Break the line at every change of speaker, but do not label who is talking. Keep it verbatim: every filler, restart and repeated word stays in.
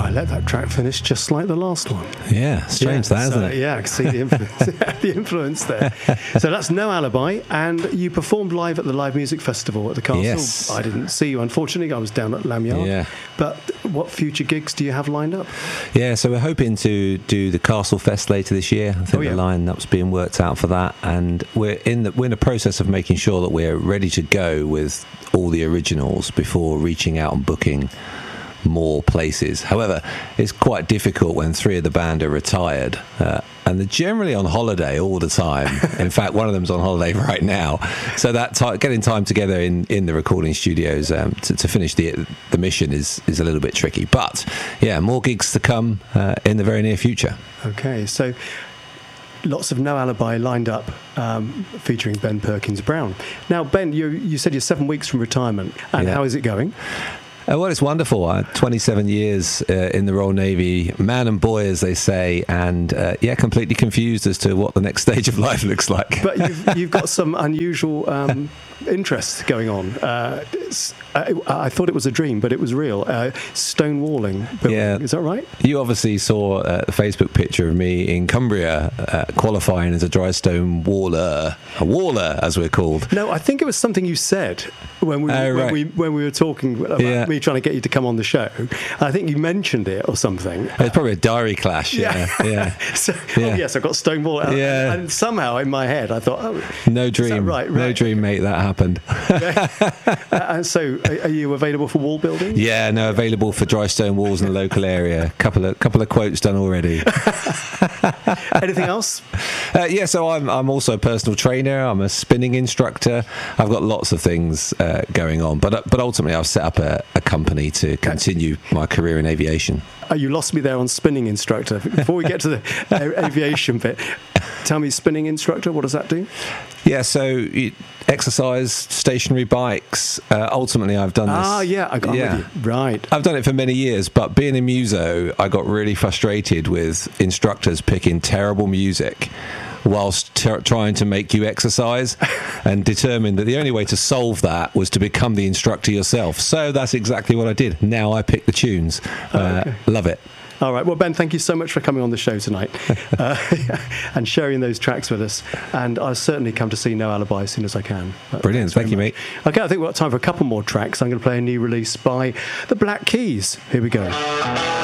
I let that track finish just like the last one.
Yeah, strange
yeah,
that, isn't
so,
it?
Yeah, I can see the influence, the influence there. So that's No Alibi, and you performed live at the Live Music Festival at the Castle.
Yes.
I didn't see you, unfortunately. I was down at Lanyard.
Yeah.
But what future gigs do you have lined up?
Yeah, so we're hoping to do the Castle Fest later this year. I think
Oh, yeah.
the line-up's being worked out for that, and we're in the we're in the process of making sure that we're ready to go with all the originals before reaching out and booking more places. However, it's quite difficult when three of the band are retired, uh, and they're generally on holiday all the time. In fact, one of them's on holiday right now, so that t- getting time together in, in the recording studios um, to, to finish the the mission is is a little bit tricky. But yeah, more gigs to come uh, in the very near future.
Okay, so lots of No Alibi lined up, um, featuring Ben Perkins Brown. Now, Ben, you you said you're seven weeks from retirement, and
Yeah.
how is it going?
Uh, well, it's wonderful. Uh, twenty-seven years uh, in the Royal Navy, man and boy, as they say, and uh, yeah, completely confused as to what the next stage of life looks like.
But you've, you've got some unusual um, interests going on. Uh, it's, I, I thought it was a dream, but it was real. Uh, stonewalling. building.
Yeah.
Is that right?
You obviously saw uh, a Facebook picture of me in Cumbria uh, qualifying as a dry stone waller, a waller as we're called.
No, I think it was something you said when we,
Oh,
when,
right.
we when we were talking about
Yeah.
me trying to get you to come on the show. I think you mentioned it or something.
It's probably a diary clash. Yeah, yeah.
so,
Yeah.
Oh yes, I got stonewall. And,
Yeah.
and somehow in my head I thought, oh,
No dream,
right,
no
right.
dream, mate. That happened.
uh, and so are, are you available for wall building?
Yeah, no, available for dry stone walls in the local area. Couple of couple of quotes done already.
Anything else?
Uh, yeah, so I'm I'm also a personal trainer. I'm a spinning instructor. I've got lots of things uh, going on, but uh, but ultimately I've set up a, a company to continue my career in aviation.
Oh, you lost me there on spinning instructor. Before we get to the a- aviation bit, tell me, spinning instructor, what does that do?
Yeah, so you, exercise, stationary bikes. Uh, ultimately, I've done this.
Ah, yeah, I got
yeah.
with you. Right.
I've done it for many years, but being a muso, I got really frustrated with instructors picking terrible music whilst t- trying to make you exercise, and determined that the only way to solve that was to become the instructor yourself. So that's exactly what I did. Now I pick the tunes. Uh,
okay.
Love it.
All right. Well, Ben, thank you so much for coming on the show tonight uh, and sharing those tracks with us. And I'll certainly come to see No Alibi as soon as I can. But
Brilliant.
thanks
Thank you,
very
mate.
much. Okay, I think we've got time for a couple more tracks. I'm going to play a new release by the Black Keys. Here we go.